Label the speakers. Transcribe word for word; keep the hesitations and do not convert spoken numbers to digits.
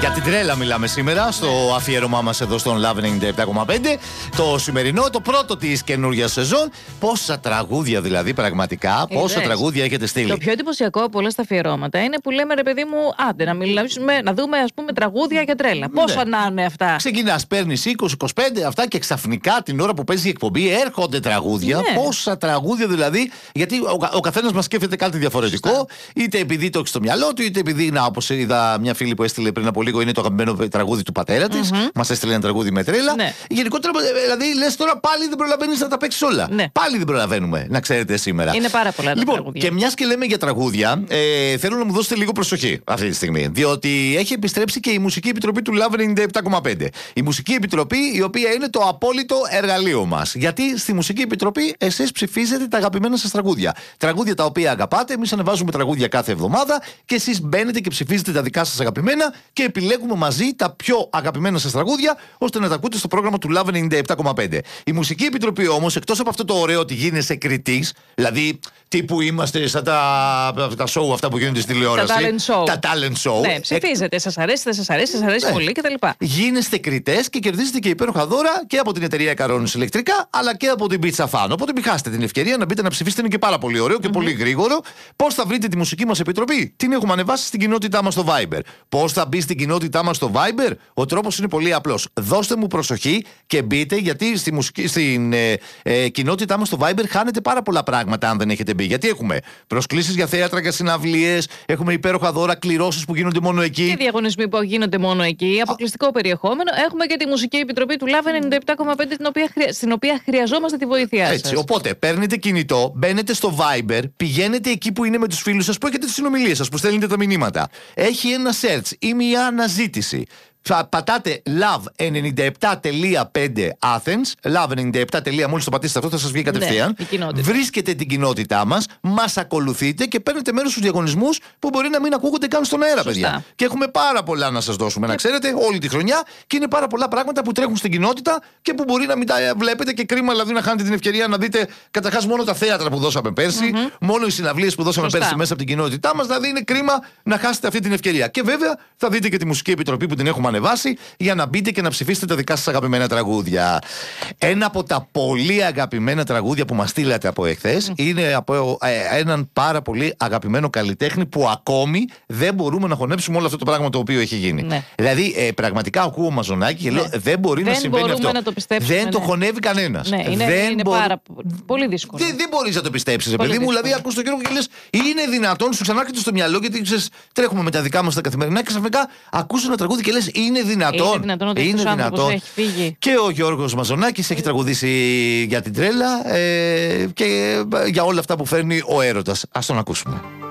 Speaker 1: Για την τρέλα μιλάμε σήμερα στο αφιέρωμά μας εδώ στον Love ενενήντα επτά κόμμα πέντε. Το σημερινό, το πρώτο της καινούργιας σεζόν. Πόσα τραγούδια δηλαδή, πραγματικά, πόσα
Speaker 2: Είδες.
Speaker 1: τραγούδια έχετε στείλει.
Speaker 2: Το πιο εντυπωσιακό από όλα στα αφιερώματα είναι που λέμε, ρε παιδί μου, άντε να μιλήσουμε, να δούμε, ας πούμε, τραγούδια για τρέλα. Πόσα
Speaker 1: Ναι.
Speaker 2: να είναι αυτά.
Speaker 1: Ξεκινάς, παίρνεις είκοσι είκοσι πέντε αυτά και ξαφνικά την ώρα που παίζει η εκπομπή έρχονται τραγούδια.
Speaker 2: Ναι.
Speaker 1: Πόσα τραγούδια δηλαδή, γιατί ο, ο καθένας μας σκέφτεται κάτι διαφορετικό. Σωστά. Είτε επειδή το έχει στο μυαλό του, είτε επειδή, να, όπως είδα μια φίλη που έστειλε πριν από λίγο, είναι το αγαπημένο τραγούδι του πατέρα της. Mm-hmm. Μας έστειλε ένα τραγούδι με τρέλα. Ναι. Γενικότερα, δηλαδή, λες τώρα πάλι δεν προλαβαίνεις να τα παίξεις όλα. Ναι. Πάλι δεν προλαβαίνουμε, να ξέρετε σήμερα.
Speaker 2: Είναι πάρα πολλά τα
Speaker 1: λοιπόν,
Speaker 2: τραγούδια.
Speaker 1: Και μιας και λέμε για τραγούδια, ε, θέλω να μου δώσετε λίγο προσοχή αυτή τη στιγμή. Διότι έχει επιστρέψει και η Μουσική Επιτροπή του Love ενενήντα επτά κόμμα πέντε. Η Μουσική Επιτροπή, η οποία είναι το απόλυτο εργαλείο μας. Γιατί στη Μουσική Επιτροπή εσείς ψηφίζετε τα αγαπημένα σας τραγούδια. Τραγούδια τα οποία αγαπάτε, εμείς ανεβάζουμε τραγούδια κάθε εβδομάδα και εσείς μπαίνετε και ψηφίζετε τα δικά σας αγαπημένα και επιλέγουμε μαζί τα πιο αγαπημένα σας τραγούδια, ώστε να τα ακούτε στο πρόγραμμα του Love ενενήντα επτά κόμμα πέντε. Η Μουσική Επιτροπή όμως, εκτός από αυτό το ωραίο ότι γίνεσαι κριτής, δηλαδή τύπου είμαστε σαν τα, τα show αυτά που γίνονται στη τηλεόραση.
Speaker 2: Τα talent show.
Speaker 1: Τα talent show.
Speaker 2: Ναι, ψηφίζετε, σας αρέσει, δεν σας αρέσει, σας αρέσει ναι. πολύ κτλ.
Speaker 1: Γίνεστε κριτές και κερδίζετε και υπέροχα δώρα και από την εταιρεία Καρόνης Ηλεκτρικά, αλλά και από την Pizza Fan. Οπότε μην χάσετε την ευκαιρία να μπείτε να ψηφίσετε, είναι και πάρα πολύ ωραίο και mm-hmm. πολύ γρήγορο. Πώς θα βρείτε τη Μουσική μας Επιτροπή? Την έχουμε ανεβάσει στην κοινότητά μας στο Viber. Πώς θα μπει στην κοινότητά μας στο Viber? Ο τρόπος είναι πολύ απλός. Δώστε μου προσοχή και μπείτε, γιατί στη μουσική, στην ε, ε, κοινότητά μας στο Viber χάνετε πάρα πολλά πράγματα αν δεν έχετε μπει. Γιατί έχουμε προσκλήσεις για θέατρα και συναυλίες, έχουμε υπέροχα δώρα, κληρώσεις που γίνονται μόνο εκεί.
Speaker 2: Και διαγωνισμοί που γίνονται μόνο εκεί, αποκλειστικό Α. περιεχόμενο. Έχουμε και τη Μουσική Επιτροπή του Love ενενήντα επτά κόμμα πέντε, την οποία, στην οποία χρειαζόμαστε τη βοήθειά σας.
Speaker 1: Έτσι, οπότε παίρνετε κινητό, μπαίνετε στο Viber, πηγαίνετε εκεί που είναι με τους φίλους σας, που έχετε τις συνομιλίες σας, που στέλνετε τα μηνύματα. Έχει ένα search ή μια αναζήτηση. Θα πατάτε love ενενήντα επτά κόμμα πέντε Athens, love ενενήντα επτά. Μόλις το πατήσετε αυτό θα σας βγει κατευθείαν.
Speaker 2: Ναι,
Speaker 1: βρίσκετε την κοινότητά μας, μας ακολουθείτε και παίρνετε μέρος στους διαγωνισμούς που μπορεί να μην ακούγονται καν στον αέρα, παιδιά. Και έχουμε πάρα πολλά να σας δώσουμε, και... να ξέρετε, όλη τη χρονιά. Και είναι πάρα πολλά πράγματα που τρέχουν στην κοινότητα και που μπορεί να μην τα βλέπετε. Και κρίμα δηλαδή να χάνετε την ευκαιρία να δείτε καταρχάς μόνο τα θέατρα που δώσαμε πέρσι, mm-hmm. μόνο οι συναυλίες που δώσαμε Σωστά. πέρσι μέσα από την κοινότητά μας. Δηλαδή είναι κρίμα να χάσετε αυτή την ευκαιρία. Και βέβαια θα δείτε και τη Μουσική Επιτροπή που την έχουμε ανεβάσει για να μπείτε και να ψηφίσετε τα δικά σας αγαπημένα τραγούδια. Ένα από τα πολύ αγαπημένα τραγούδια που μας στείλατε από εχθές mm. είναι από ε, έναν πάρα πολύ αγαπημένο καλλιτέχνη που ακόμη δεν μπορούμε να χωνέψουμε όλο αυτό το πράγμα το οποίο έχει γίνει. Ναι. Δηλαδή, ε, πραγματικά ακούω Μαζονάκη και ναι. λέω δεν μπορεί δεν να συμβαίνει αυτό.
Speaker 2: Να το
Speaker 1: δεν
Speaker 2: ναι.
Speaker 1: το χωνεύει κανένας.
Speaker 2: Ναι, είναι,
Speaker 1: δεν
Speaker 2: είναι
Speaker 1: μπο...
Speaker 2: πάρα πολύ δύσκολο.
Speaker 1: Δεν, δεν μπορείς να το πιστέψεις, παιδί μου. Δηλαδή, ακούς τον Γιώργο και λες είναι δυνατόν, σου ξανάρχεται στο μυαλό, γιατί ξέρεις, τρέχουμε με τα δικά μας τα καθημερινά και ξαφνικά ακούς ένα τραγούδι και λες είναι δυνατόν.
Speaker 2: Είναι δυνατόν ότι είναι δυνατόν. Έχει φύγει.
Speaker 1: Και ο Γιώργος Μαζονάκης έχει τραγουδήσει για την τρέλα ε, και για όλα αυτά που φέρνει ο έρωτας. Ας τον ακούσουμε.